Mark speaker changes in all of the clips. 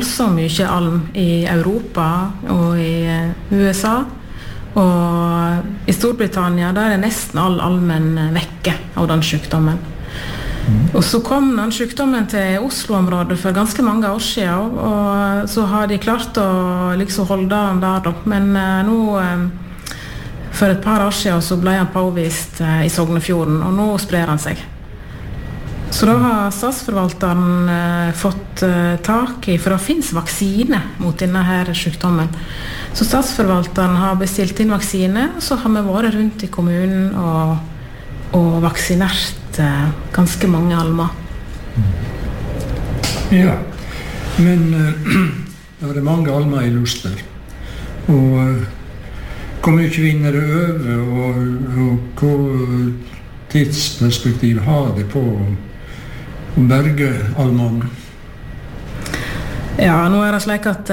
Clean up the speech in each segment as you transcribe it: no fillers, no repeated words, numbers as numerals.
Speaker 1: voldsomt mye alm I Europa og I USA. Og I Storbritannia der nesten all almen vekke av den sykdommen. Og så kom den sykdommen til Oslo-området for ganske mange år siden, og så har de klart å liksom holde den der da. Men nå, for et par år siden, så ble han påvist I Sognefjorden, og nå sprer han seg. Så da har statsforvalteren fått tak I, for det finnes vaksine mot denne her sykdommen. Så statsforvalteren har bestilt inn vaksine, og så har vi vært rundt I kommunen og vaksinert ganske mange almer.
Speaker 2: Ja, men det mange almer I Luster. Og hvor mye vinner det over, og hva tidsperspektiv har det på å berge almene?
Speaker 1: Ja, nå det slik at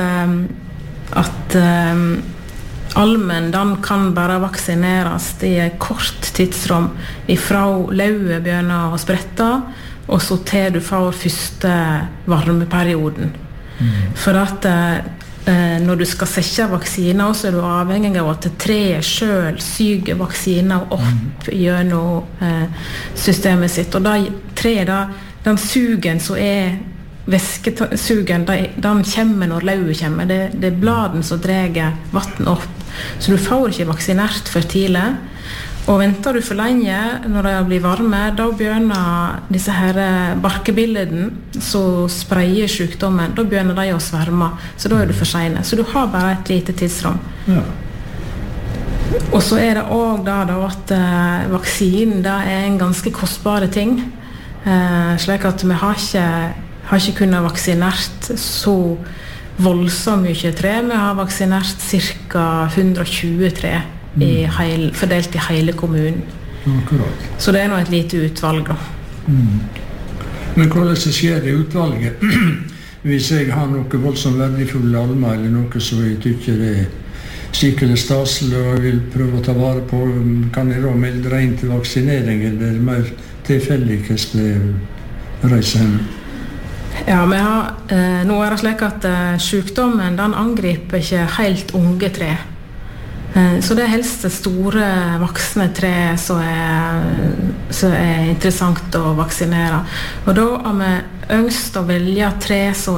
Speaker 1: almen den kan bare vaksineres I et kort tidsrom ifra lauet begynner å sprette og så til du får første varmeperioden. For at når du skal sette vaksiner så du avhengig av at treet selv syger vaksiner opp gjennom systemet sitt. Og da treet, den sugen som væskesugen, den kommer når lauet kommer. Det bladen som drar vatten opp. Så du får ikke vaksinert for tidlig. Og venter du for lenge når det blir varme, da begynner disse her barkebilleden som spreier sykdommen, da begynner de å sverme. Så da du for sene. Så du har bare et lite tidsrom.
Speaker 2: Ja.
Speaker 1: Og så det også da at vaksinen da en ganske kostbare ting. Slik at vi har ikke kunnet vaksinert så voldsomt mye tre. Vi har vaksinert cirka 120 tre fordelt I hele kommunen.
Speaker 2: Akkurat.
Speaker 1: Så det nå et lite utvalg da.
Speaker 2: Men hvordan skjer det utvalget? Hvis jeg har noe voldsomt verdifulle almer, eller noe som jeg tykker skikkelig staselig og jeg vil prøve å ta vare på, kan jeg da melde deg inn til vaksinering, eller mer tilfeldig hvordan det reiser henne?
Speaker 1: Ja, nå det slik at sykdommen den angriper ikke helt unge tre. Så det helst store voksne tre som interessant å vaksinere. Og da har vi ønsket å velge tre som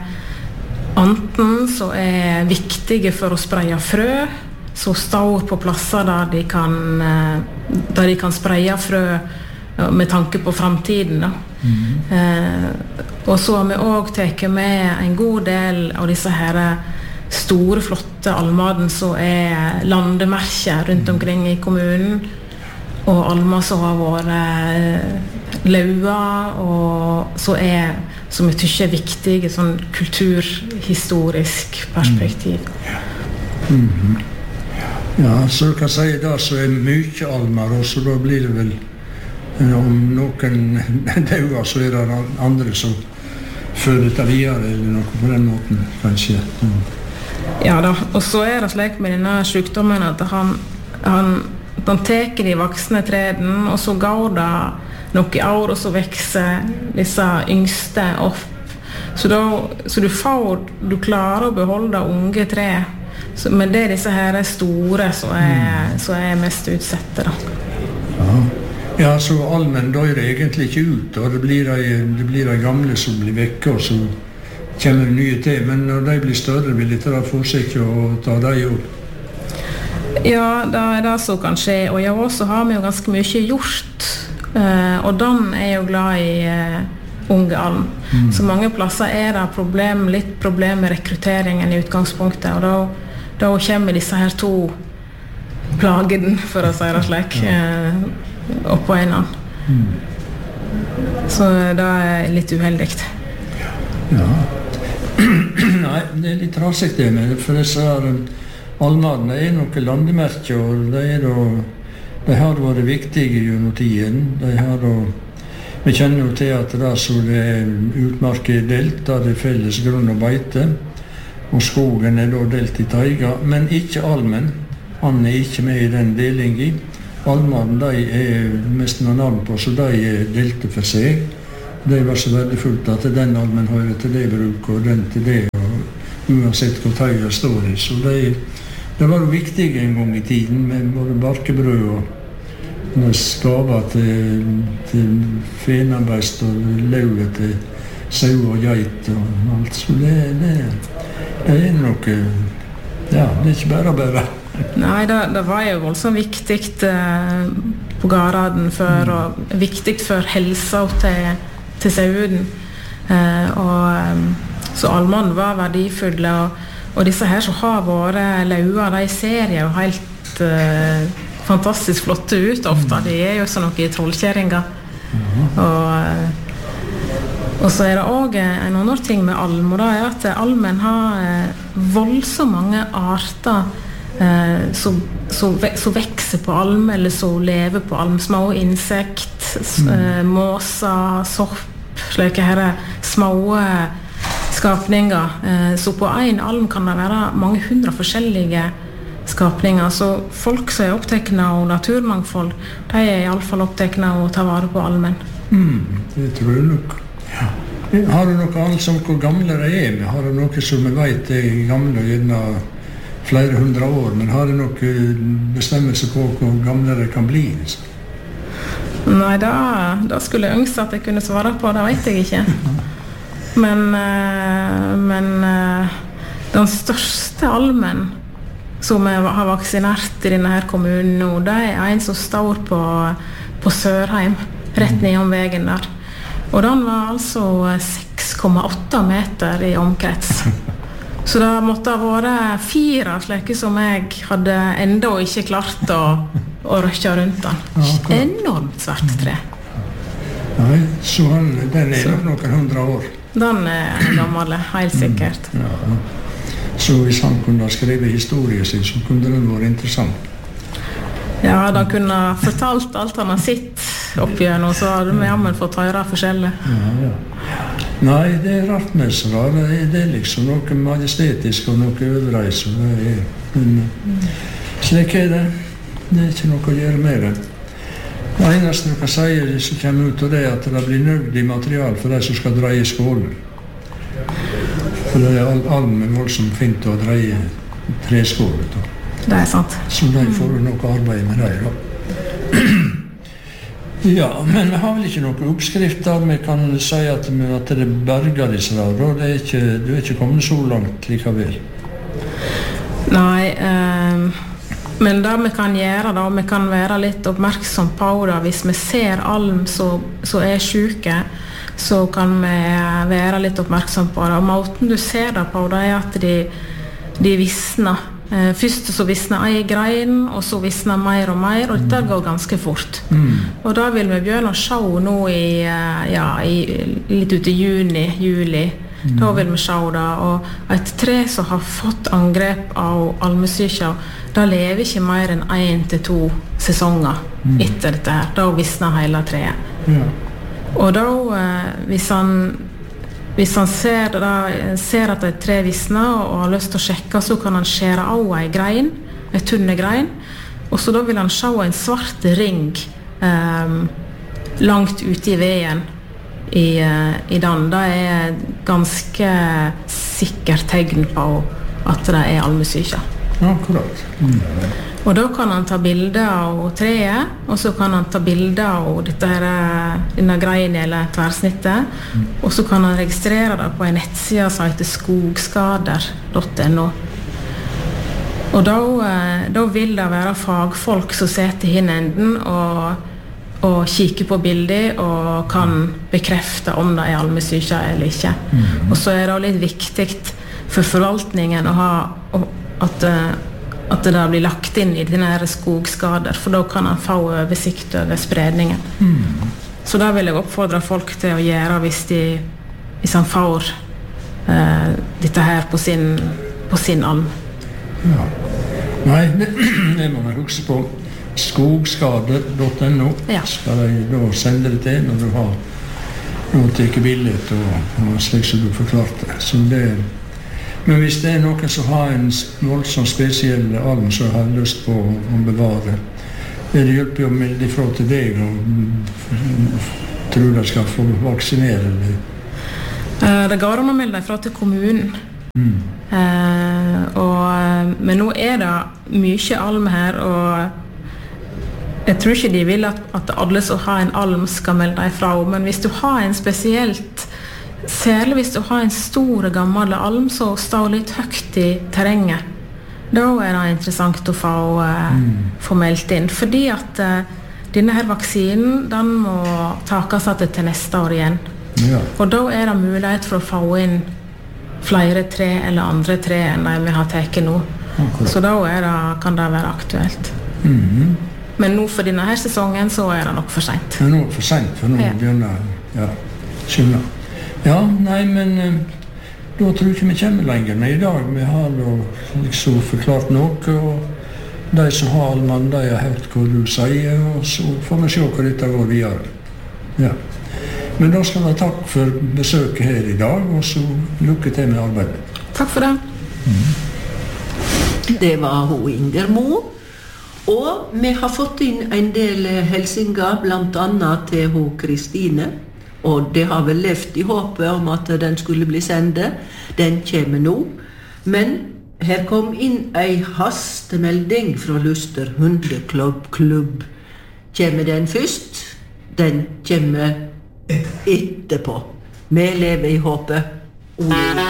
Speaker 1: enten som viktige for å spreie frø, som står på plasser der de kan spreie frø med tanke på framtiden da. Og så har vi også tatt med en god del av disse her store, flotte almaden som landemerker rundt omkring I kommunen, og almer som har vært laua, og som jeg tykker viktige sånn kulturhistorisk perspektiv.
Speaker 2: Ja, så du kan si da så mye almer, og så da blir det vel om noen dauer, så det andre som fører dette videre, eller noe på den måten, kanskje.
Speaker 1: Ja da, og så det slik med denne sykdommen at han teker de voksne treden, og så går det noen år, og så vekser disse yngste opp. Så du klarer å beholde unge tre, men det disse her store som mest utsette da.
Speaker 2: Ja, så almen dør egentlig ikke ut, og det blir de gamle som blir vekke, og så kommer det nye til, men når de blir større, vil de da fortsette å ta dem opp?
Speaker 1: Ja, det det som kan skje, og ja, også har vi jo ganske mye gjort, og den jo glad I unge alm. Så mange plasser det litt problem med rekrutteringen I utgangspunktet, og da kommer disse her to plagene, for å si det slik, oppå en annen. Så det litt uheldig.
Speaker 2: Ja. Nei, det litt raskt det med, for disse almadene noen landemerker, og de har vært viktige gjennom tiden. Vi kjenner jo til at det utmark delt, der det felles grunn og beite, og skogen da delt I taiga, men ikke almen. Han ikke med I den delingen. Almaden, de mest noen navn på, så de delte for seg. Det var så verdifullt at den almen hører til det bruk, og den til det, uansett hvor tøyet står i. Så det var jo viktig en gang i tiden med både barkebrød og skaver til fenarbeist og lauet til sau og geit og alt. Så det noe, ja, det ikke bare.
Speaker 1: Nei, det var jo voldsomt viktig på gården før, og viktig for helsa til sauden. Så allmannen var verdifulle, og disse her som har vært lauer, de ser jo helt fantastisk flotte ut ofte. De jo sånn noe trollkjæringer. Og så det også en annen ting med alm, og det at almen har voldsomt mange arter som vekser på alm, eller som lever på alm. Små insekt, måser, sopp, slike her små skapninger. Så på en alm kan det være mange hundre forskjellige skapninger. Så folk som opptekne av naturmangfold, de I alle fall opptekne av å ta vare på almen.
Speaker 2: Det tror jeg nok. Ja. Har du noe annet som hvor gamle de med? Har du noe som vi vet gamle gjennom flere hundre år, men har du noe bestemmelse på hvor gamle de kan bli?
Speaker 1: Nei, da skulle jeg ønske at jeg kunne svare på, det vet jeg ikke. Men den største almen som har vaksinert I denne her kommunen nå, det en som står på Sørheim, rett nedom veien der. Og den var altså 6,8 meter I omkrets. Så det måtte ha vært 4 slike som jeg hadde enda ikke klart å røkke rundt den. Enormt svært tre.
Speaker 2: Nei, så den nok noen 100 år.
Speaker 1: Den gammel, helt sikkert.
Speaker 2: Ja. Så hvis han kunne ha skrevet historien sin, så kunne den vært interessant.
Speaker 1: Ja, han kunne ha fortalt alt han har sett oppigjennom, så hadde vi jammen fått høre forskjellig.
Speaker 2: Ja. Nei, det rart med så da. Det liksom noe majestetisk og noe øvreis. Men slik det. Det ikke noe å gjøre med det. Det eneste du kan si som kommer ut av det, at det blir nødvendig material for de som skal dreie skålen. For det almen voldsomt fint å dreie treskålet.
Speaker 1: Det sant.
Speaker 2: Så de får noe arbeid med det da. Ja, men vi har vel ikke noen oppskrifter. Vi kan si at det berger disse da. Du ikke kommet så langt likevel.
Speaker 1: Nei, men det vi kan gjøre da, vi kan være litt oppmerksom på det. Hvis vi ser alm som syke, så kan vi være litt oppmerksom på det. Og måten du ser det på, det at de visner. Først så visner en grein, og så visner mer, og dette går ganske fort. Og da vil vi begynne å se nå litt ut I juni, juli. Da vil vi se det, og et tre som har fått angrep av almesyka, da lever ikke mer enn 1 til 2 sesonger etter dette her. Da visner hele treet. Og da, hvis han ser at et tre visner og har lyst til å sjekke, så kan han skjære av en grein, en tunne grein, og så da vil han se en svart ring langt ute I veien I den. Det ganske sikkert tegn på at det almesyke.
Speaker 2: Akkurat.
Speaker 1: Og da kan han ta bilder av treet, og så kan han ta bilder av denne greien eller tverrsnittet, og så kan han registrere det på en nettside som heter skogskader.no. Og da vil det være fagfolk som setter inn enden og kikker på bildet og kan bekrefte om det almesyke eller ikke. Og så det litt viktig for forvaltningen å ha at det blir lagt inn I denne skogskader, for da kan han få oversikt over spredningen. Så da vil jeg oppfordre folk til å gjøre hvis han får dette her på sin alm.
Speaker 2: Ja. Nei, det må man huske på. Skogskader.no skal jeg da sende det til når du har noe til bildet og slik som du forklarte. Så men hvis det noen som har en voldsomt spesiell alm som har lyst på å bevare, det hjelper å melde ifra til deg og tror de skal få vaksinere det?
Speaker 1: Det går an å melde ifra til kommunen. Men nå det mye alm her, og jeg tror ikke de vil at alle som har en alm skal melde deg fra, men hvis du har en spesielt, særlig hvis du har en stor gammel alm som står litt høyt i terrenget, da det interessant å få meldt inn, fordi at denne her vaksinen, den må takes til neste år igjen.
Speaker 2: Ja.
Speaker 1: Og da det mulighet for å få inn flere tre eller andre tre enn de vi har tatt nå.
Speaker 2: Akkurat.
Speaker 1: Så da kan det være aktuelt. Men nå for denne her sesongen så det nok for sent.
Speaker 2: Det nå for sent, for nå begynner skjønner. Ja, nei, men da tror jeg ikke vi kommer lenger ned i dag. Vi har da liksom forklart noe, og de som har allmann, de har hørt hva du sier, og så får vi se hva dette går videre. Ja. Men da skal jeg takk for besøket her i dag, og så lykke til med arbeidet.
Speaker 1: Takk for det.
Speaker 3: Det var hun Inger Mo. Og vi har fått inn en del helsinger, blant annet til hun Kristine. Og det har vel levd i håpet om at den skulle bli sendet. Den kommer nå. Men her kom inn en hastemelding fra Luster Hundeklubb. Kommer den først? Den kommer etterpå. Vi lever i håpet. Ole.